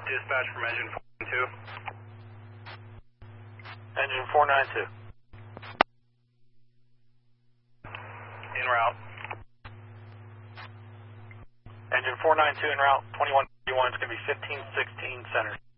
Dispatch from engine 492. Engine 492. En route. Engine 492 en route, 2131, it's going to be 1516 center.